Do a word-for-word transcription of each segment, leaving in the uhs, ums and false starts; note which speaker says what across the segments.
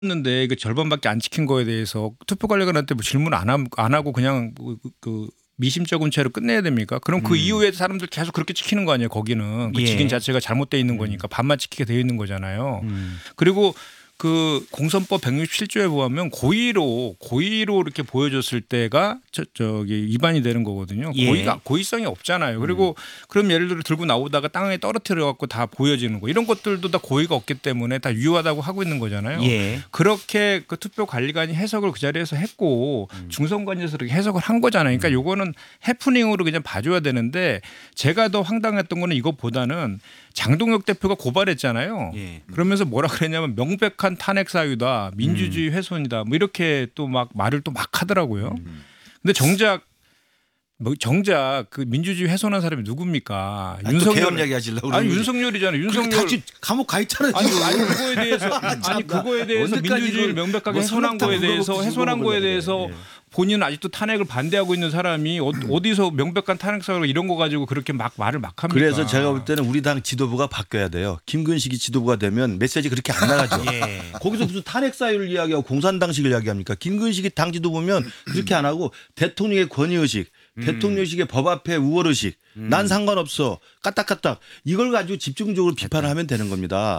Speaker 1: 했는데 그 절반밖에 안 지킨 거에 대해서 투표관리관한테 뭐 질문 안, 함, 안 하고 그냥 그, 그 미심쩍은 채로 끝내야 됩니까? 그럼 그 음. 이후에 사람들 계속 그렇게 지키는 거 아니에요? 거기는 그 예. 직인 자체가 잘못되어 있는 거니까 반만 지키게 되어 있는 거잖아요. 음. 그리고 그 공선법 백육십칠 조에 보면 고의로 고의로 이렇게 보여줬을 때가 저, 저기 위반이 되는 거거든요.
Speaker 2: 예.
Speaker 1: 고의가 고의성이 없잖아요. 그리고 음. 그럼 예를 들어 들고 나오다가 땅에 떨어뜨려 갖고 다 보여지는 거 이런 것들도 다 고의가 없기 때문에 다 유효하다고 하고 있는 거잖아요.
Speaker 2: 예.
Speaker 1: 그렇게 그 투표관리관이 해석을 그 자리에서 했고 음. 중선관위에서 그렇게 해석을 한 거잖아요. 그러니까 요거는 해프닝으로 그냥 봐줘야 되는데 제가 더 황당했던 거는 이것보다는 장동혁 대표가 고발했잖아요. 예. 그러면서 뭐라 그랬냐면 명백한 탄핵 사유다, 민주주의 음. 훼손이다, 뭐 이렇게 또 막 말을 또 막 하더라고요. 음. 근데 정작 뭐 정작 그 민주주의 훼손한 사람이 누굽니까?
Speaker 3: 아니, 윤석열 개헌 이야기 하시려고
Speaker 1: 아니 윤석열이잖아요. 윤석열
Speaker 3: 감옥 가 있잖아요.
Speaker 1: 아니, 아니 그거에 대해서 아니 그거에 대해서 민주주의를 명백하게 뭐 훼손한 거에 대해서 훼손한 거에 대해서 예. 본인은 아직도 탄핵을 반대하고 있는 사람이 어디서 명백한 탄핵 사유 이런 거 가지고 그렇게 막 말을 막 합니까?
Speaker 3: 그래서 제가 볼 때는 우리 당 지도부가 바뀌어야 돼요. 김근식이 지도부가 되면 메시지 그렇게 안 나가죠. 예. 거기서 무슨 탄핵 사유를 이야기하고 공산당식을 이야기합니까? 김근식이 당 지도 보면 그렇게 안 하고 대통령의 권위의식, 음. 대통령식의 법 앞에 우월의식 음. 난 상관없어 까딱까딱 이걸 가지고 집중적으로 비판을 하면 되는 겁니다.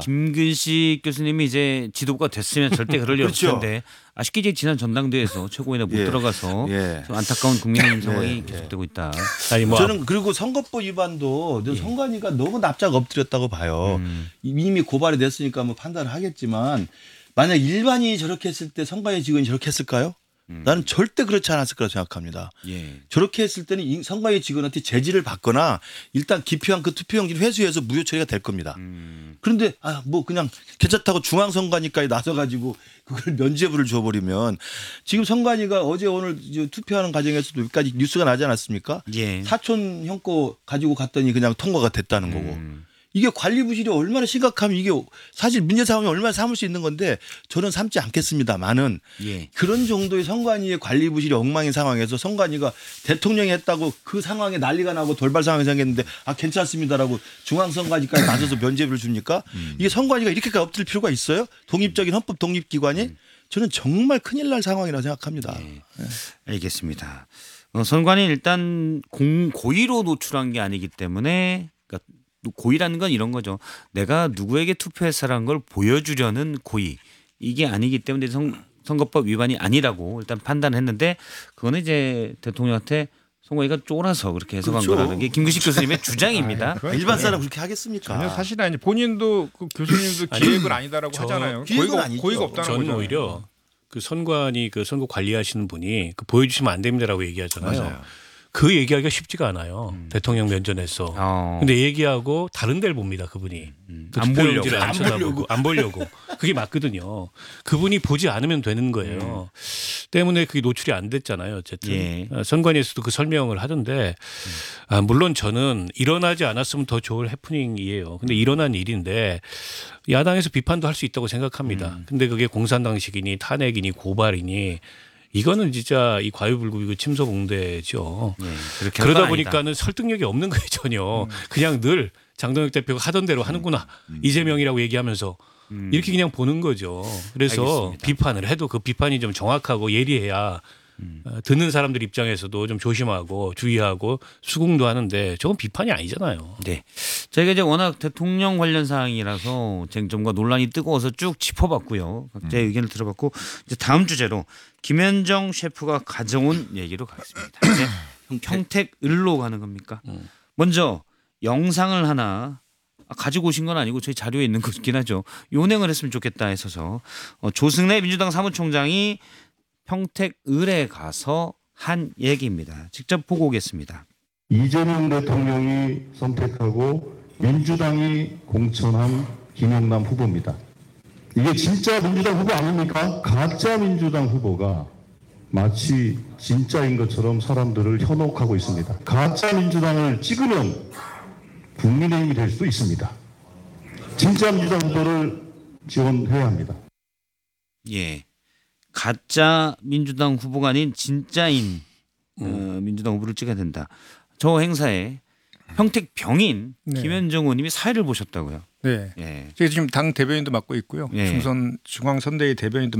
Speaker 2: 김근식 교수님이 이제 지도부가 됐으면 절대 그럴 리
Speaker 3: 그렇죠.
Speaker 2: 없을 텐데 아쉽게 이제 지난 전당대회에서 최고위나 못
Speaker 3: 예.
Speaker 2: 들어가서
Speaker 3: 예.
Speaker 2: 좀 안타까운 국민의힘 상황이
Speaker 3: 예.
Speaker 2: 계속되고 있다.
Speaker 3: 아니 뭐 저는 그리고 선거법 위반도 예. 선관위가 너무 납작 엎드렸다고 봐요. 음. 이미 고발이 됐으니까 뭐 판단을 하겠지만 만약 일반인이 저렇게 했을 때 선관위 직원이 저렇게 했을까요? 음. 나는 절대 그렇지 않았을 거라 생각합니다. 예. 저렇게 했을 때는 선관위 직원한테 제지를 받거나 일단 기피한 그 투표용지를 회수해서 무효 처리가 될 겁니다. 음. 그런데 아, 뭐 그냥 괜찮다고 중앙선관위까지 나서가지고 그걸 면죄부를 줘버리면 지금 선관위가 어제 오늘 투표하는 과정에서도 여기까지 뉴스가 나지 않았습니까? 예. 사촌 형 거 가지고 갔더니 그냥 통과가 됐다는 거고. 음. 이게 관리 부실이 얼마나 심각하면 이게 사실 문제 상황이 얼마나 삼을 수 있는 건데 저는 삼지 않겠습니다만은 예. 그런 정도의 선관위의 관리 부실이 엉망인 상황에서 선관위가 대통령이 했다고 그 상황에 난리가 나고 돌발 상황이 생겼는데 아 괜찮습니다라고 중앙선관위까지 나서서 면죄부를 줍니까? 음. 이게 선관위가 이렇게까지 엎드릴 필요가 있어요? 독립적인 헌법 독립기관이? 음. 저는 정말 큰일 날 상황이라고 생각합니다. 네.
Speaker 2: 네. 알겠습니다. 어, 선관위 일단 공, 고의로 노출한 게 아니기 때문에 그러니까 고의라는 건 이런 거죠. 내가 누구에게 투표했어라는 걸 보여주려는 고의. 이게 아니기 때문에 선, 선거법 위반이 아니라고 일단 판단했는데 그거는 이제 대통령한테 선관위가 쫄아서 그렇게 해석한 그렇죠. 거라는 게 김근식 교수님의 주장입니다.
Speaker 3: 아, 일반 사람 그렇게 하겠습니까?
Speaker 1: 전혀 사실 아니 본인도 그 교수님도 기획은 아니다라고 하잖아요. 고의가, 고의가 없다는
Speaker 4: 저는
Speaker 1: 거잖아요.
Speaker 4: 오히려 그 선관위 그 선거 관리하시는 분이 그 보여주시면 안 됩니다라고 얘기하잖아요.
Speaker 3: 맞아요.
Speaker 4: 그 얘기하기가 쉽지가 않아요. 음. 대통령 면전에서. 어. 근데 얘기하고 다른 데를 봅니다. 그분이. 음. 그
Speaker 2: 안 보려고.
Speaker 4: 안, 안 쳐다보고. 안 보려고. 그게 맞거든요. 그분이 보지 않으면 되는 거예요. 음. 때문에 그게 노출이 안 됐잖아요. 어쨌든. 예. 선관위에서도 그 설명을 하던데 음. 아, 물론 저는 일어나지 않았으면 더 좋을 해프닝이에요. 근데 일어난 일인데 야당에서 비판도 할 수 있다고 생각합니다. 음. 근데 그게 공산당식이니 탄핵이니 고발이니 이거는 진짜 이 과유불급이고 침소봉대죠. 네, 그러다 보니까는 설득력이 없는 거예요 전혀. 음. 그냥 늘 장동혁 대표가 하던 대로 하는구나. 음. 이재명이라고 얘기하면서 음. 이렇게 그냥 보는 거죠. 그래서 알겠습니다. 비판을 해도 그 비판이 좀 정확하고 예리해야 음. 듣는 사람들 입장에서도 좀 조심하고 주의하고 수긍도 하는데 저건 비판이 아니잖아요.
Speaker 2: 네, 저희가 이제 워낙 대통령 관련 사항이라서 쟁점과 논란이 뜨거워서 쭉 짚어봤고요. 각자의 음. 의견을 들어봤고 이제 다음 주제로 김현정 셰프가 가져온 얘기로 가겠습니다. 이제 평택 을로 가는 겁니까? 음. 먼저 영상을 하나 가지고 오신 건 아니고 저희 자료에 있는 거긴 하죠. 요행을 했으면 좋겠다 해서서 조승래 민주당 사무총장이 평택 을에 가서 한 얘기입니다. 직접 보고 오겠습니다.
Speaker 5: 이재명 대통령이 선택하고 민주당이 공천한 김영남 후보입니다. 이게 진짜 민주당 후보 아닙니까? 가짜 민주당 후보가 마치 진짜인 것처럼 사람들을 현혹하고 있습니다. 가짜 민주당을 찍으면 국민의힘이 될 수도 있습니다. 진짜 민주당 후보를 지원해야 합니다.
Speaker 2: 예. 가짜 민주당 후보가 아닌 진짜인 음. 어, 민주당 후보를 찍어야 된다. 저 행사에 평택 병인
Speaker 1: 네.
Speaker 2: 김현정 의원님이 사회를 보셨다고요.
Speaker 1: 네.
Speaker 2: 예.
Speaker 1: 제가 지금 당 대변인도 맡고 있고요.
Speaker 2: 예.
Speaker 1: 중선 중앙선대위 대변인도